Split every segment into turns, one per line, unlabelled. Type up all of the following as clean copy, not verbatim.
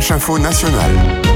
Flash Info National.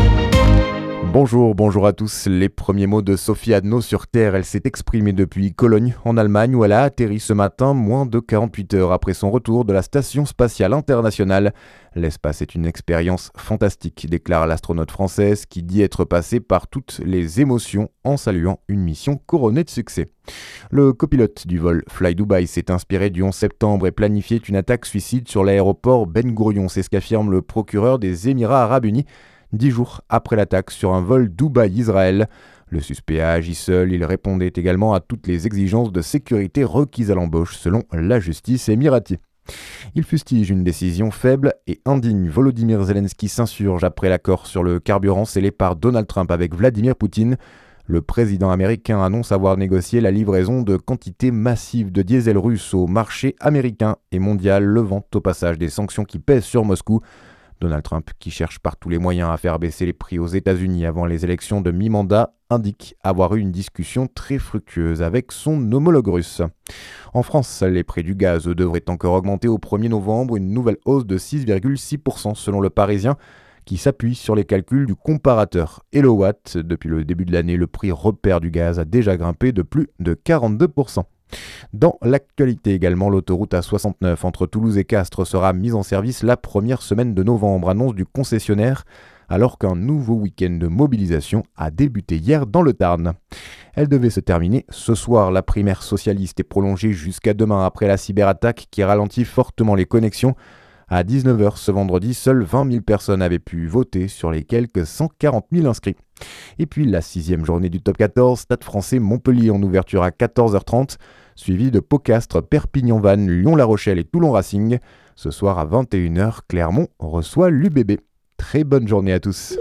Bonjour à tous. Les premiers mots de Sophie Adno sur Terre. Elle s'est exprimée depuis Cologne, en Allemagne, où elle a atterri ce matin, moins de 48 heures après son retour de la Station spatiale internationale. L'espace est une expérience fantastique, déclare l'astronaute française qui dit être passée par toutes les émotions en saluant une mission couronnée de succès. Le copilote du vol Fly Dubai s'est inspiré du 11 septembre et planifiait une attaque suicide sur l'aéroport Ben Gourion. C'est ce qu'affirme le procureur des Émirats Arabes Unis. 10 jours après l'attaque sur un vol Dubaï-Israël. Le suspect a agi seul, il répondait également à toutes les exigences de sécurité requises à l'embauche selon la justice émiratie. Il fustige une décision faible et indigne. Volodymyr Zelensky s'insurge après l'accord sur le carburant scellé par Donald Trump avec Vladimir Poutine. Le président américain annonce avoir négocié la livraison de quantités massives de diesel russe au marché américain et mondial, levant au passage des sanctions qui pèsent sur Moscou. Donald Trump, qui cherche par tous les moyens à faire baisser les prix aux États-Unis avant les élections de mi-mandat, indique avoir eu une discussion très fructueuse avec son homologue russe. En France, les prix du gaz devraient encore augmenter au 1er novembre, une nouvelle hausse de 6,6% selon le Parisien, qui s'appuie sur les calculs du comparateur Elowatt. Depuis le début de l'année, le prix repère du gaz a déjà grimpé de plus de 42%. Dans l'actualité également, l'autoroute A69 entre Toulouse et Castres sera mise en service la première semaine de novembre, annonce du concessionnaire, alors qu'un nouveau week-end de mobilisation a débuté hier dans le Tarn. Elle devait se terminer ce soir. La primaire socialiste est prolongée jusqu'à demain après la cyberattaque qui ralentit fortement les connexions. À 19h ce vendredi, seules 20 000 personnes avaient pu voter sur les quelques 140 000 inscrits. Et puis la 6e journée du top 14, Stade français Montpellier en ouverture à 14h30, suivi de Pau-Castres, Perpignan-Vannes, Lyon-La Rochelle et Toulon Racing. Ce soir à 21h, Clermont reçoit l'UBB. Très bonne journée à tous.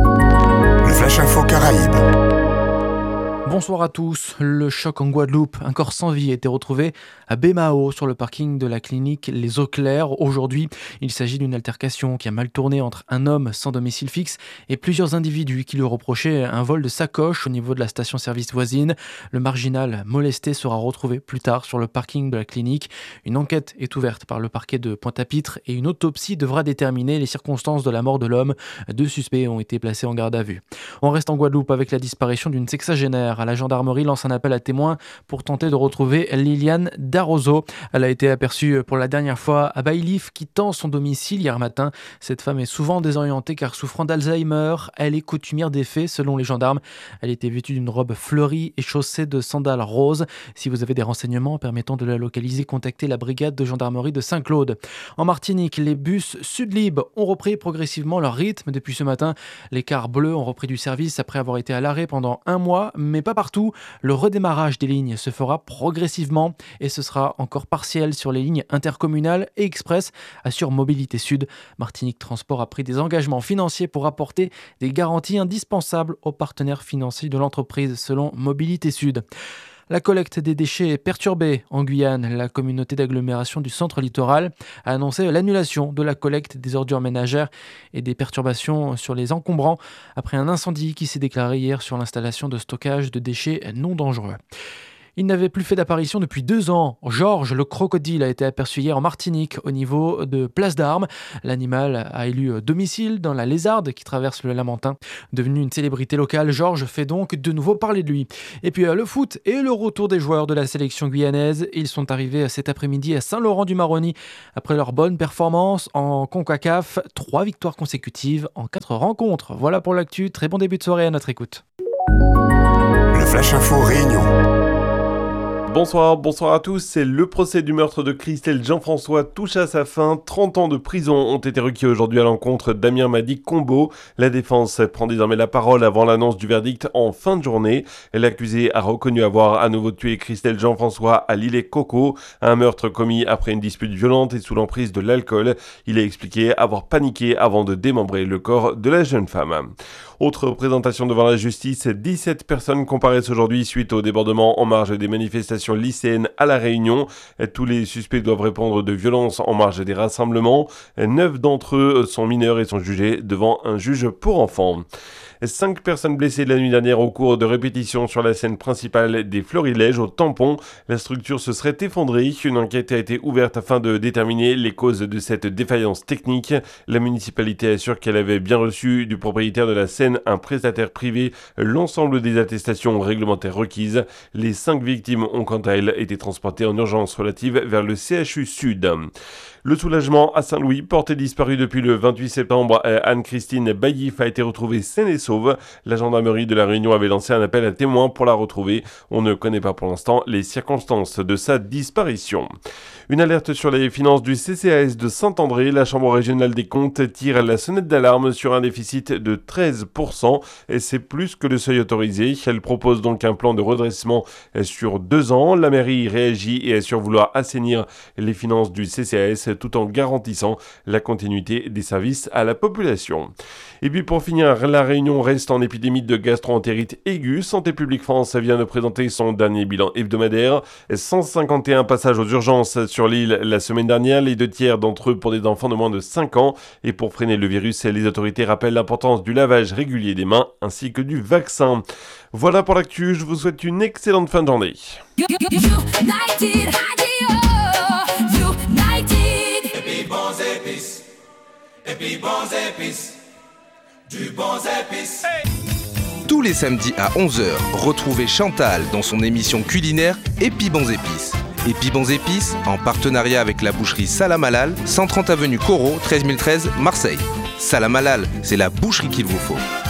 Le Flash Info Caraïbes.
Bonsoir à tous. Le choc en Guadeloupe. Un corps sans vie a été retrouvé à Baie-Mahault sur le parking de la clinique Les Eaux Claires. Aujourd'hui, il s'agit d'une altercation qui a mal tourné entre un homme sans domicile fixe et plusieurs individus qui lui reprochaient un vol de sacoche au niveau de la station-service voisine. Le marginal molesté sera retrouvé plus tard sur le parking de la clinique. Une enquête est ouverte par le parquet de Pointe-à-Pitre et une autopsie devra déterminer les circonstances de la mort de l'homme. 2 suspects ont été placés en garde à vue. On reste en Guadeloupe avec la disparition d'une sexagénaire. La gendarmerie lance un appel à témoins pour tenter de retrouver Liliane Darozo. Elle a été aperçue pour la dernière fois à Baillif, quittant son domicile hier matin. Cette femme est souvent désorientée car souffrant d'Alzheimer. Elle est coutumière des faits selon les gendarmes. Elle était vêtue d'une robe fleurie et chaussée de sandales roses. Si vous avez des renseignements permettant de la localiser, contactez la brigade de gendarmerie de Saint-Claude. En Martinique, les bus Sudlib ont repris progressivement leur rythme depuis ce matin. Les cars bleus ont repris du service après avoir été à l'arrêt pendant 1 mois, mais pas partout. Le redémarrage des lignes se fera progressivement et ce sera encore partiel sur les lignes intercommunales et express, assure Mobilité Sud. Martinique Transport a pris des engagements financiers pour apporter des garanties indispensables aux partenaires financiers de l'entreprise, selon Mobilité Sud. La collecte des déchets est perturbée en Guyane. La communauté d'agglomération du centre littoral a annoncé l'annulation de la collecte des ordures ménagères et des perturbations sur les encombrants après un incendie qui s'est déclaré hier sur l'installation de stockage de déchets non dangereux. Il n'avait plus fait d'apparition depuis 2 ans. Georges, le crocodile, a été aperçu hier en Martinique au niveau de Place d'Armes. L'animal a élu domicile dans la Lézarde qui traverse le Lamentin. Devenu une célébrité locale, Georges fait donc de nouveau parler de lui. Et puis le foot et le retour des joueurs de la sélection guyanaise. Ils sont arrivés cet après-midi à Saint-Laurent-du-Maroni après leur bonne performance en CONCACAF. 3 victoires consécutives en 4 rencontres. Voilà pour l'actu. Très bon début de soirée à notre écoute.
Le Flash Info Réunion.
Bonsoir à tous. C'est le procès du meurtre de Christelle Jean-François touche à sa fin. 30 ans de prison ont été requis aujourd'hui à l'encontre d'Amir Madi Combo. La défense prend désormais la parole avant l'annonce du verdict en fin de journée. L'accusé a reconnu avoir à nouveau tué Christelle Jean-François à l'île Coco, un meurtre commis après une dispute violente et sous l'emprise de l'alcool. Il a expliqué avoir paniqué avant de démembrer le corps de la jeune femme. Autre présentation devant la justice, 17 personnes comparaissent aujourd'hui suite au débordement en marge des manifestations manifestation lycéenne à La Réunion. Tous les suspects doivent répondre de violences en marge des rassemblements. 9 d'entre eux sont mineurs et sont jugés devant un juge pour enfants. 5 personnes blessées la nuit dernière au cours de répétitions sur la scène principale des Florilèges au Tampon. La structure se serait effondrée. Une enquête a été ouverte afin de déterminer les causes de cette défaillance technique. La municipalité assure qu'elle avait bien reçu du propriétaire de la scène, un prestataire privé, l'ensemble des attestations réglementaires requises. Les 5 victimes ont quant à elles été transportées en urgence relative vers le CHU Sud. Le soulagement à Saint-Louis, portée disparue depuis le 28 septembre, Anne-Christine Baillif a été retrouvée saine et sauve. La gendarmerie de La Réunion avait lancé un appel à témoins pour la retrouver. On ne connaît pas pour l'instant les circonstances de sa disparition. Une alerte sur les finances du CCAS de Saint-André. La Chambre régionale des comptes tire la sonnette d'alarme sur un déficit de 13%. Et c'est plus que le seuil autorisé. Elle propose donc un plan de redressement sur 2 ans. La mairie réagit et assure vouloir assainir les finances du CCAS tout en garantissant la continuité des services à la population. Et puis pour finir, La Réunion reste en épidémie de gastro-entérite aiguë. Santé publique France vient de présenter son dernier bilan hebdomadaire. 151 passages aux urgences sur l'île la semaine dernière, les 2 tiers d'entre eux pour des enfants de moins de 5 ans. Et pour freiner le virus, les autorités rappellent l'importance du lavage régulier des mains ainsi que du vaccin. Voilà pour l'actu, je vous souhaite une excellente fin de journée.
Du bons épices. Tous les samedis à 11h, retrouvez Chantal dans son émission culinaire Épi Bons Épices. Épi Bons Épices, en partenariat avec la boucherie Salam Halal, 130 avenue Corot, 13013, Marseille. Salam Halal, c'est la boucherie qu'il vous faut.